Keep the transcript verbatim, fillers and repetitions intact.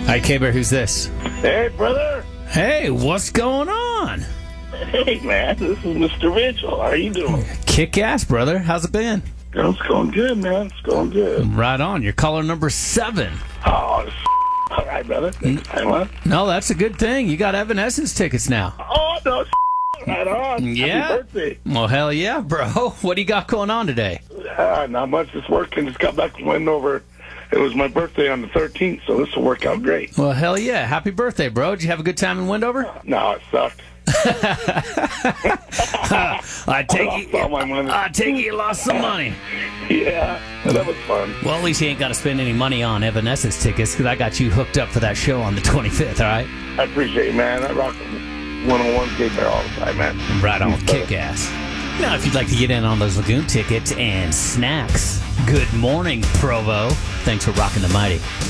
Hi, K-Bear, who's this? Hey, brother. Hey, what's going on? Hey, man. This is Mister Mitchell. How are you doing? Kick ass, brother. How's it been? It's going good, man. It's going good. Right on. You're caller number seven. Oh, it's all right, brother. Next time, huh? No, that's a good thing. You got Evanescence tickets now. Oh, no, right on. Yeah. Happy birthday. Well, hell yeah, bro. What do you got going on today? Uh, not much. Just working. Just got back from Wendover. It was my birthday on the thirteenth, so this will work out great. Well, hell yeah. Happy birthday, bro. Did you have a good time in Wendover? No, it sucked. I take I it. lost all my money. I take it you lost some money. Yeah, that was fun. Well, at least you ain't got to spend any money on Evanescence tickets because I got you hooked up for that show on the twenty-fifth, all right? I appreciate it, man. I rock one oh one K-Bear all the time, man. Right on, kick ass. Now, if you'd like to get in on those Lagoon tickets and snacks, good morning, Provo. Thanks for rocking the mighty.